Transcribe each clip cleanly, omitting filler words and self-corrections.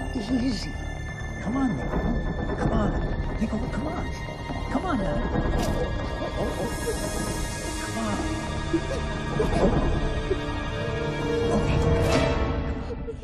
Easy. Come on, Nicole. Come on. Nicole, come on. Come on now. Come on. Okay.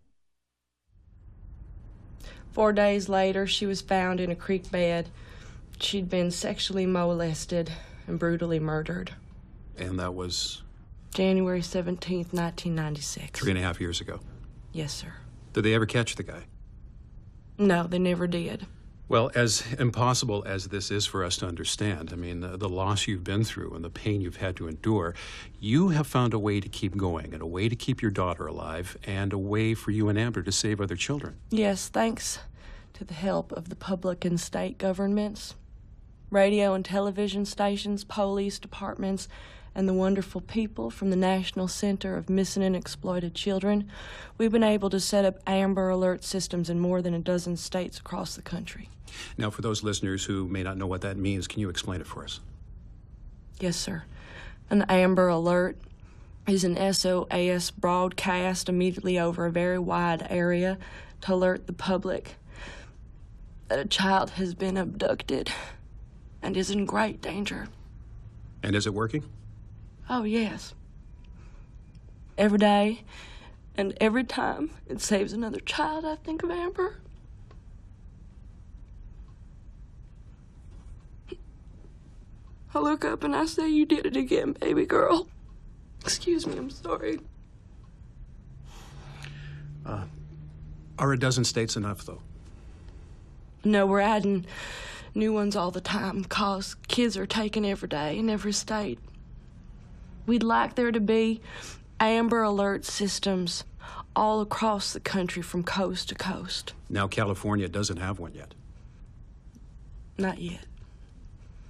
4 days later, she was found in a creek bed. She'd been sexually molested and brutally murdered. And that was? January 17th, 1996. 3.5 years ago. Yes, sir. Did they ever catch the guy? No, they never did. Well, as impossible as this is for us to understand, I mean, the loss you've been through and the pain you've had to endure, you have found a way to keep going and a way to keep your daughter alive and a way for you and Amber to save other children. Yes, thanks to the help of the public and state governments, radio and television stations, police departments, and the wonderful people from the National Center of Missing and Exploited Children, we've been able to set up Amber Alert systems in more than a dozen states across the country. Now, for those listeners who may not know what that means, can you explain it for us? Yes, sir. An Amber Alert is an SOS broadcast immediately over a very wide area to alert the public that a child has been abducted and is in great danger. And is it working? Oh, yes. Every day and every time it saves another child, I think of Amber. I look up and I say, "You did it again, baby girl." Excuse me, I'm sorry. Are a dozen states enough, though? No, we're adding new ones all the time, 'cause kids are taken every day in every state. We'd like there to be Amber Alert systems all across the country from coast to coast. Now California doesn't have one yet. Not yet.